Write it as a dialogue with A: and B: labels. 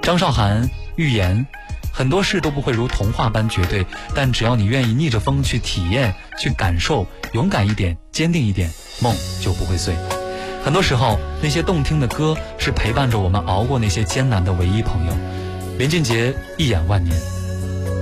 A: 张韶涵预言，很多事都不会如童话般绝对，但只要你愿意逆着风去体验、去感受，勇敢一点，坚定一点，梦就不会碎。很多时候，那些动听的歌是陪伴着我们熬过那些艰难的唯一朋友。林俊杰一眼万年。